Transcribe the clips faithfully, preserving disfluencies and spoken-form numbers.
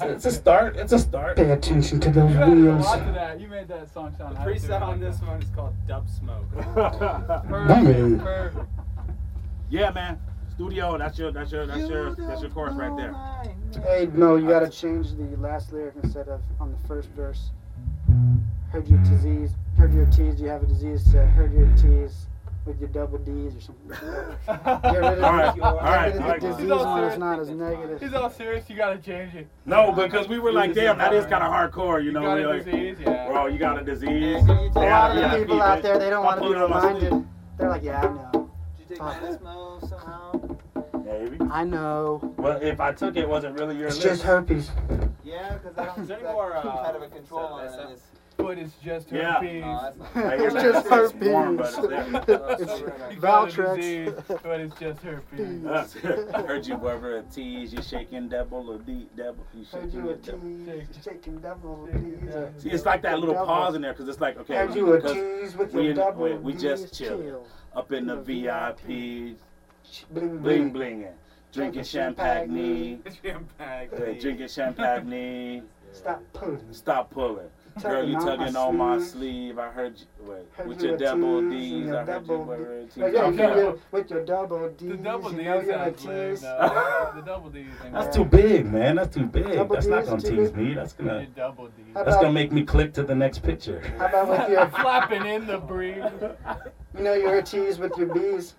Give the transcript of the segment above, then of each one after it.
it's a start. It's a start. Pay attention to those You added a wheels. lot to that. You made that song sound. The how to do it freestyle like on this that. one is called Dub Smoke. Perfect, perfect. Yeah, man. Studio. That's your. That's your. That's your. That's your chorus right there. Hey, no, you gotta change the last lyric instead of on the first verse. Heard your disease, heard your T's, you have a disease, to heard your T's with your double D's or something like that. Get rid of, All right, the, all get right, rid of all the right. disease He's all one, it's serious. not as negative. He's all serious. You gotta change it. No, because we were like, damn, that is kind of hardcore, you You know. got we a like, disease, yeah. bro, you got a disease. Yeah, can you A tell- lot of Yeah, the yeah, people keep out it. there, they don't I'll want to put be it on my sleeve. reminded. They're like, yeah, I know. Did you take Massimo somehow? Maybe. I know. Well, if I took it, was it really your It's list? just herpes. Yeah, because I don't Is there think any more, that uh, kind of a control on stuff? this. But it's just Yeah. herpes. Oh, that's not Right It's here, just man. It's herpes. warm, but it's there. It's You got a Valtrex. disease, but it's just herpes. I heard you whoever a tease, you shaking devil or D devil, you Heard shaking you a your devil. tease, shaking double Shaking D's. double. See, it's like that little pause in there because it's like, okay, Heard you a because tease with we your in- double we- we D's, just chill. chill. up in the V I P, Bling bling bling. blinging, drinking champagne, Champagne. uh, drinking champagne, Stop pulling. stop pulling. Girl, you tugging on my sleeve. I heard you. Wait, Heard with you your a double tease D's. and your I heard you double wear a D- tease. Like, yeah, Okay. you with- with your double D's, The double you D know you're a sounds lame, tease. though. The double D thing. That's too big, man. That's too big. Double That's not D's gonna too tease big? me. That's Your gonna. double D. How That's about- gonna make me click to the next picture. How about with your, Flapping in the breeze. you know you're a tease with your B's?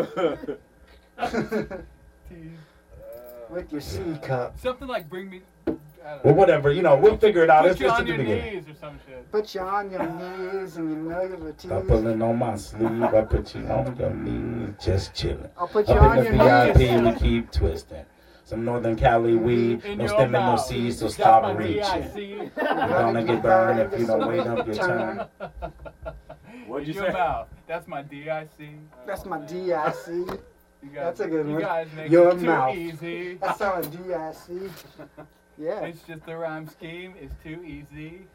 Tease. With your C cup. Something like bring me. I don't Well, know. whatever. You know, we'll figure it out. Put It's you just on at the your beginning. knees or some shit. Put you on your knees and you know you're a tease. Stop pulling on my sleeve. I put you on your knees, just chilling. I'll put you Up on in your the V I knees. P, we keep twisting. Some Northern Cali weed, In no your stem and no mouth. seeds, so That's stop my reaching. D I C. You're gonna get burned if you don't wait up your turn. What'd you In your say? mouth. That's my D I C. That's my D I C. You guys, That's a good you one. guys make Your it too mouth. easy. That's our D I C. Yeah. It's just the rhyme scheme is too easy.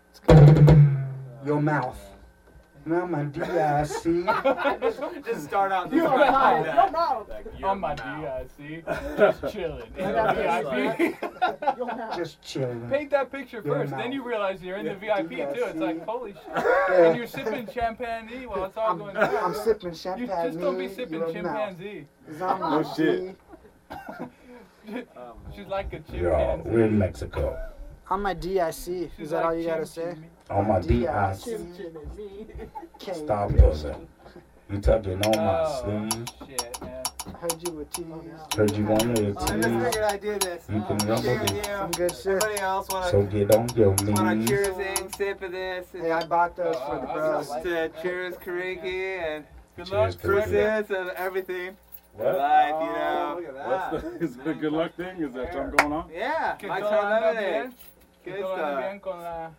Your mouth. Now my D I C. Just start out. Your this mouth. way. Your mouth. Like, On my D I C, just chilling in I the got V I P. Just chilling. Paint that picture Your first, mouth. then you realize you're in the V I P too. It's like holy shit. Yeah. And you're sipping champagne while it's all I'm, going I'm down. sipping You champagne. just don't be sipping your mouth. chimpanzee. It's on my Oh, shit. D. She's like a You're all, chimpanzee. we're in Mexico. On my D I C. She's Is that all like you gotta Chim say? Chimmy. On my D I C. K. Stop pulling. You tugging on my Oh, sleeve. shit, man. Heard you with tease. Heard you wanted a Oh, I just tease. figured I'd do this. You can rumble Share with it. you. Some good shit. Everybody else want So to get on your want to knees. cheers in, sip of this, and Hey, I bought those for the Oh, bros. just uh, cheers Kariki and Good Cheers, luck. Kariki. Fred. fruits of everything. What? Life, you Oh, know. look at What's the, is it a good luck thing? Is that something going on? Yeah, Que Mike's todo Hard anda Lemonade. bien. Que Good todo anda stuff. bien con la,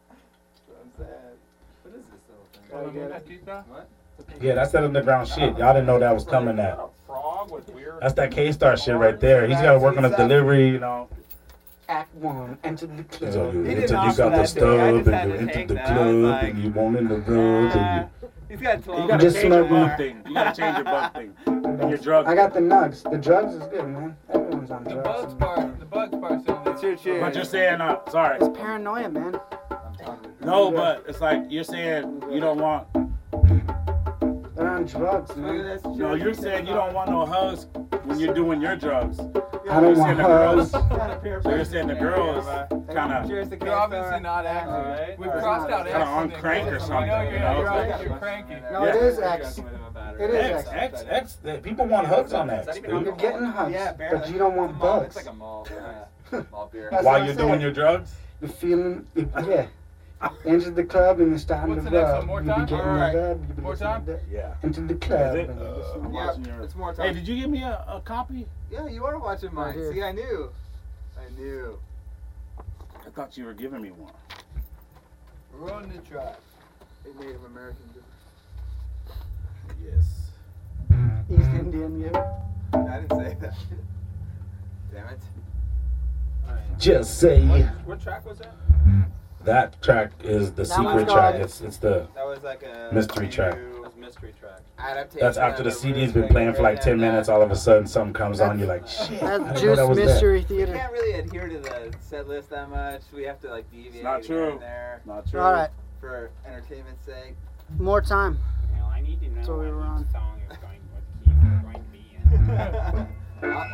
What is this little thing? con la Gotta get muchachita. What? Yeah, that's that underground shit. Y'all didn't know that was coming at. Frog with weird. That's that K-Star shit right there. He's got to work on his delivery, you know. Act one. Enter the club. So you, He enter, did you awesome got the that day. I stub just had and you to enter take the that. I was club like, and you want in the rub Uh, and he's got you, twelve. you got to Just change your smoking. bug thing. You got to change your bug thing. And your drug. I got the nugs. The drugs is good, man. Everyone's on The drugs. bugs part, the bugs part sounds It's your cheers. But you're saying, uh, sorry. It's paranoia, man. No, but it's like you're saying you don't want. They're on drugs, Look at man. this. No, you're saying you don't want no hugs when you're doing your drugs. I don't You're want saying the girls. hugs. So you're saying the girls kind of. Cheers to You're obviously not acting. Alright. We've Alright. crossed out Kinda X. on in the crank or equation. something, We know you're, you know? you're, out- you're cranky. No, it is X. It is X, X. X, X. the- People want hugs on X, You're dude. getting hugs, Yeah, but barely. you don't want bugs. It's like a malt. Yeah. Malt beer. That's what While I'm you're saying. doing your drugs. You're feeling, you- yeah. Enter the club and you're starting What's to the next rub. one? More You be time? getting Alright. the rub. You be More listening time? to that. Yeah. Into the Is club. it? and you listen. Uh, Yeah, watching your- it's more Hey, time. did you give me a, a copy? Yeah, you are watching mine. Right here. See, I knew. I knew. I thought you were giving me one. Run the track. A Native American. Yes. East Indian, yeah. I didn't say that. Damn it. Just say What, what track was that? that track is the That secret one's track. called- It's it's the That was like a Mystery track. new mystery track. Adaptation. That's after of the C D's Roots been Ring playing for like right ten there. minutes. All of a sudden, something comes on. You're like, shit. I That's didn't know Juice that was there. Mystery We Theater. can't really adhere to the set list that much. We have to like deviate not here true. and there Not true. All right, for entertainment's sake. more time. Well, I need to know So we what were on. each song is going, what key they're going to be in. I'll,